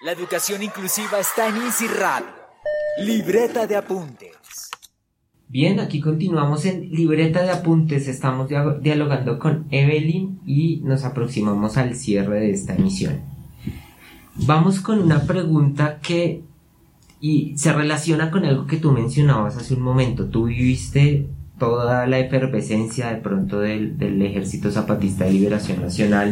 La educación inclusiva está en Easy Radio. Libreta de apuntes. Bien, aquí continuamos en Libreta de Apuntes, estamos dialogando con Evelyn y nos aproximamos al cierre de esta emisión. Vamos con una pregunta que se relaciona con algo que tú mencionabas hace un momento. Tú viviste toda la efervescencia de pronto del Ejército Zapatista de Liberación Nacional,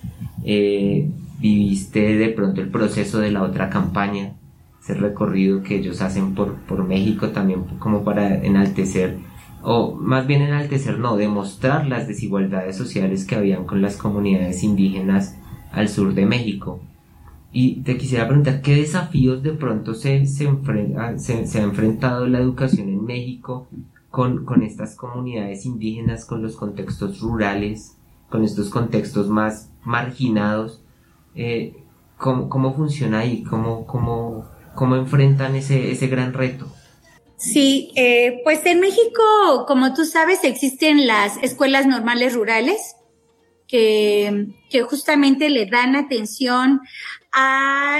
viviste de pronto el proceso de la otra campaña, ese recorrido que ellos hacen por México también como para enaltecer, o más bien enaltecer, no, demostrar las desigualdades sociales que habían con las comunidades indígenas al sur de México. Y te quisiera preguntar, ¿qué desafíos de pronto se ha enfrentado la educación en México con estas comunidades indígenas, con los contextos rurales, con estos contextos más marginados? ¿Cómo funciona ahí? ¿Cómo enfrentan ese gran reto? Sí, pues en México, como tú sabes, existen las escuelas normales rurales que justamente le dan atención a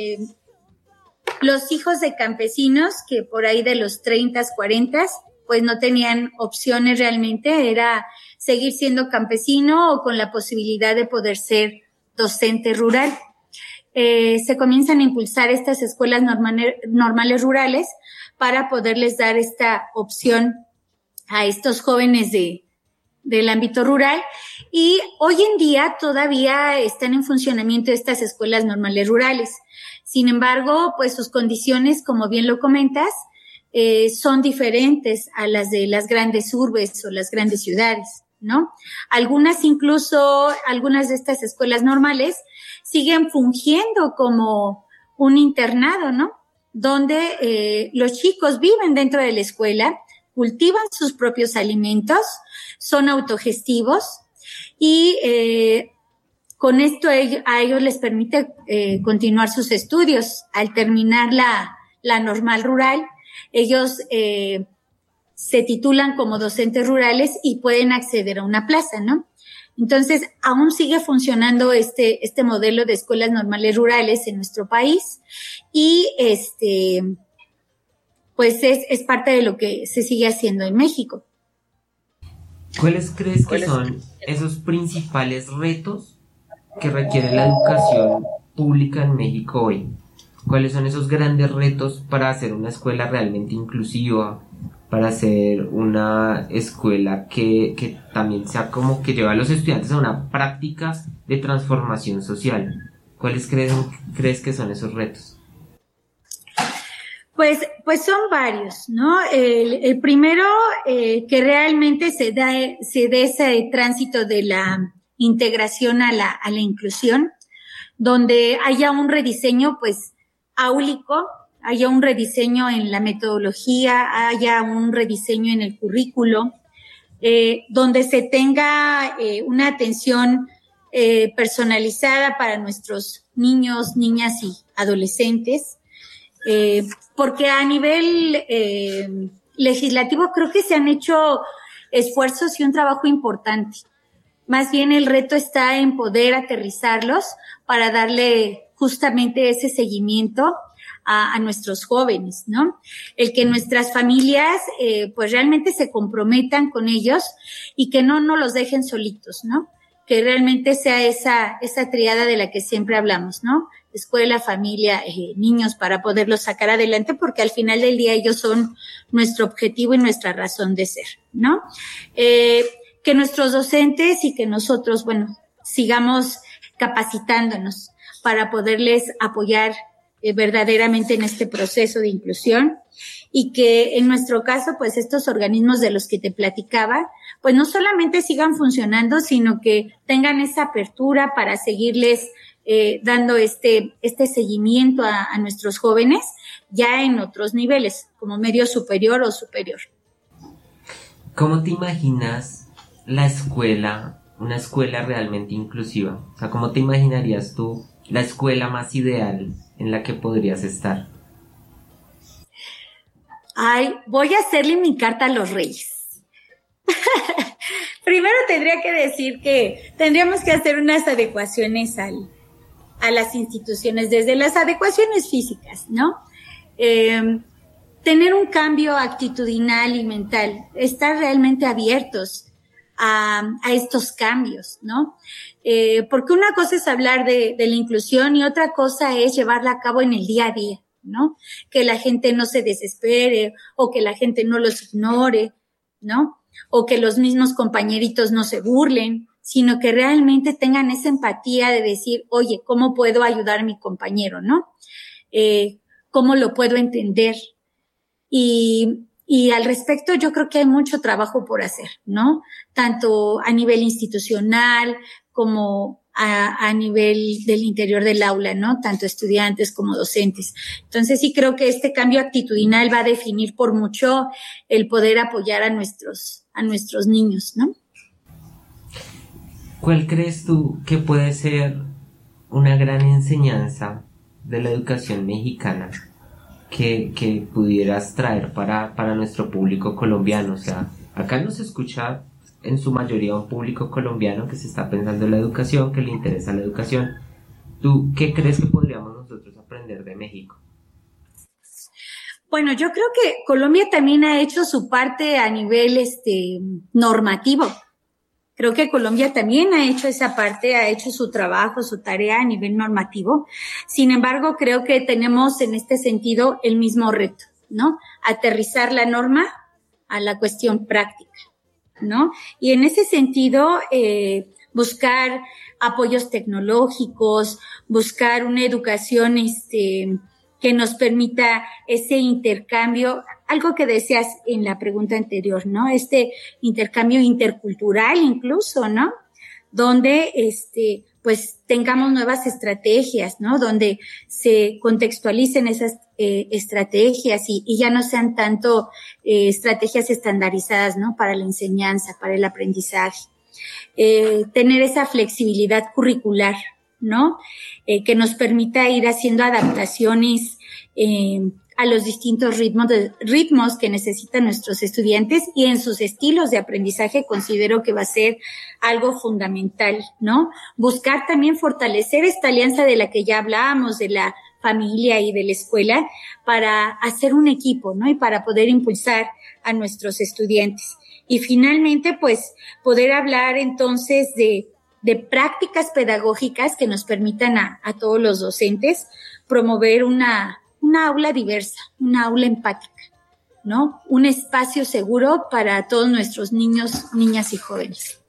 los hijos de campesinos que por ahí de los 30, 40, pues no tenían opciones realmente, era seguir siendo campesino o con la posibilidad de poder ser docente rural. Se comienzan a impulsar estas escuelas normales rurales para poderles dar esta opción a estos jóvenes del ámbito rural, y hoy en día todavía están en funcionamiento estas escuelas normales rurales. Sin embargo, pues sus condiciones, como bien lo comentas, son diferentes a las de las grandes urbes o las grandes ciudades, ¿no? Algunas de estas escuelas normales siguen fungiendo como un internado, ¿no? Donde los chicos viven dentro de la escuela, cultivan sus propios alimentos, son autogestivos y con esto a ellos les permite continuar sus estudios. Al terminar la normal rural, ellos se titulan como docentes rurales y pueden acceder a una plaza, ¿no? Entonces, aún sigue funcionando este modelo de escuelas normales rurales en nuestro país y pues es parte de lo que se sigue haciendo en México. ¿Cuáles crees que son esos principales retos que requiere la educación pública en México hoy? ¿Cuáles son esos grandes retos para hacer una escuela realmente inclusiva, para hacer una escuela que también sea como que lleva a los estudiantes a una práctica de transformación social? ¿Cuáles crees que son esos retos? Pues son varios, ¿no? El primero, que realmente se dé ese tránsito de la integración a la inclusión, donde haya un rediseño, pues, áulico, haya un rediseño en la metodología, haya un rediseño en el currículo, donde se tenga una atención personalizada para nuestros niños, niñas y adolescentes, porque a nivel legislativo creo que se han hecho esfuerzos y un trabajo importante. Más bien el reto está en poder aterrizarlos para darle justamente ese seguimiento a nuestros jóvenes, ¿no? El que nuestras familias pues realmente se comprometan con ellos y que no los dejen solitos, ¿no? Que realmente sea esa triada de la que siempre hablamos, ¿no? Escuela, familia, niños, para poderlos sacar adelante, porque al final del día ellos son nuestro objetivo y nuestra razón de ser, ¿no? Que nuestros docentes y que nosotros, bueno, sigamos capacitándonos para poderles apoyar verdaderamente en este proceso de inclusión, y que en nuestro caso, pues estos organismos de los que te platicaba, pues no solamente sigan funcionando, sino que tengan esa apertura para seguirles dando este seguimiento a nuestros jóvenes ya en otros niveles, como medio superior o superior. ¿Cómo te imaginas la escuela, una escuela realmente inclusiva? O sea, ¿cómo te imaginarías tú la escuela más ideal en la que podrías estar? Ay, voy a hacerle mi carta a los Reyes. Primero tendría que decir que tendríamos que hacer unas adecuaciones a las instituciones, desde las adecuaciones físicas, ¿no? Tener un cambio actitudinal y mental, estar realmente abiertos a estos cambios, ¿no? Porque una cosa es hablar de la inclusión y otra cosa es llevarla a cabo en el día a día, ¿no? Que la gente no se desespere o que la gente no los ignore, ¿no? O que los mismos compañeritos no se burlen, sino que realmente tengan esa empatía de decir, oye, ¿cómo puedo ayudar a mi compañero, no? ¿Cómo lo puedo entender? Y al respecto yo creo que hay mucho trabajo por hacer, ¿no? Tanto a nivel institucional como a nivel del interior del aula, ¿no? Tanto estudiantes como docentes. Entonces sí creo que este cambio actitudinal va a definir por mucho el poder apoyar a nuestros niños, ¿no? ¿Cuál crees tú que puede ser una gran enseñanza de la educación mexicana que pudieras traer para nuestro público colombiano? O sea, acá nos escucha en su mayoría un público colombiano que se está pensando en la educación, que le interesa la educación. ¿Tú qué crees que podríamos nosotros aprender de México? Bueno, yo creo que Colombia también ha hecho su parte a nivel normativo. Creo que Colombia también ha hecho esa parte, ha hecho su trabajo, su tarea a nivel normativo. Sin embargo, creo que tenemos en este sentido el mismo reto, ¿no? Aterrizar la norma a la cuestión práctica, ¿no? Y en ese sentido, buscar apoyos tecnológicos, buscar una educación que nos permita ese intercambio, algo que decías en la pregunta anterior, ¿no? Este intercambio intercultural incluso, ¿no? Donde, pues tengamos nuevas estrategias, ¿no? Donde se contextualicen esas estrategias y ya no sean tanto estrategias estandarizadas, ¿no? Para la enseñanza, para el aprendizaje. Tener esa flexibilidad curricular, ¿no? Que nos permita ir haciendo adaptaciones a los distintos ritmos que necesitan nuestros estudiantes y en sus estilos de aprendizaje considero que va a ser algo fundamental, ¿no? Buscar también fortalecer esta alianza de la que ya hablábamos, de la familia y de la escuela, para hacer un equipo, ¿no? Y para poder impulsar a nuestros estudiantes. Y finalmente, pues, poder hablar entonces de prácticas pedagógicas que nos permitan a todos los docentes promover una aula diversa, una aula empática, ¿no? Un espacio seguro para todos nuestros niños, niñas y jóvenes.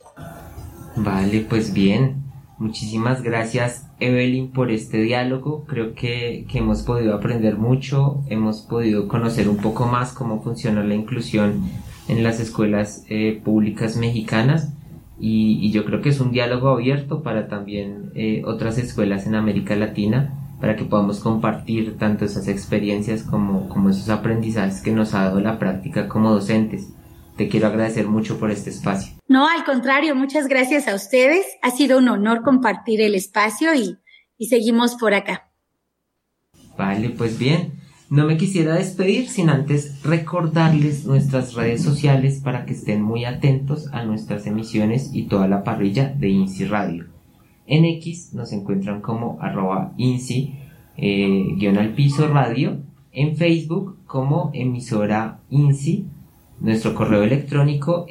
Vale, pues bien. Muchísimas gracias, Evelyn, por este diálogo. Creo que hemos podido aprender mucho, hemos podido conocer un poco más cómo funciona la inclusión en las escuelas públicas mexicanas. Y yo creo que es un diálogo abierto para también otras escuelas en América Latina, para que podamos compartir tanto esas experiencias como esos aprendizajes que nos ha dado la práctica como docentes. Te quiero agradecer mucho por este espacio. No, al contrario, muchas gracias a ustedes. Ha sido un honor compartir el espacio y seguimos por acá. Vale, pues bien. No me quisiera despedir sin antes recordarles nuestras redes sociales para que estén muy atentos a nuestras emisiones y toda la parrilla de INSI Radio. En X nos encuentran como @INSI_radio, en Facebook como emisora INSI, nuestro correo electrónico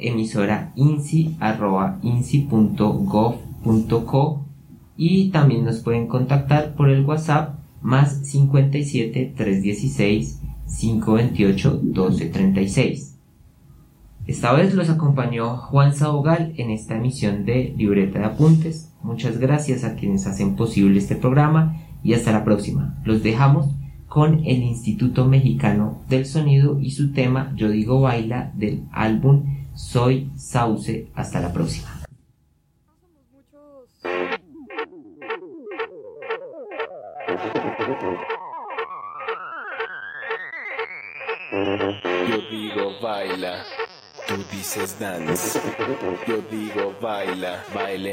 emisorainsi@insi.gov.co y también nos pueden contactar por el WhatsApp más 57 316 528 1236. Esta vez los acompañó Juan Sabogal en esta emisión de Libreta de Apuntes. Muchas gracias a quienes hacen posible este programa y hasta la próxima. Los dejamos con el Instituto Mexicano del Sonido y su tema Yo Digo Baila del álbum Soy Sauce. Hasta la próxima. Yo digo baila, tú dices dance. Yo digo baila, baile.